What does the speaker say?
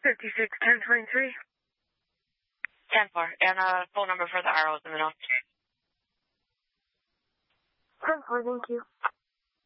561023. 10-4. And phone number for the ROs in the notes. 10-4, thank you.